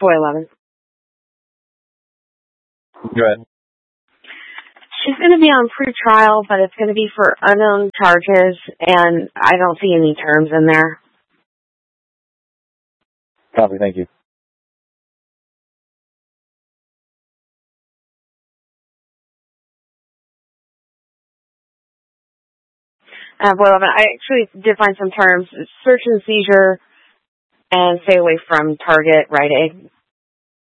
Boy 11. Go ahead. She's going to be on pre-trial, but it's going to be for unknown charges, and I don't see any terms in there. Copy, thank you. Boy 11, I actually did find some terms. Search and seizure and stay away from Target, Rite Aid.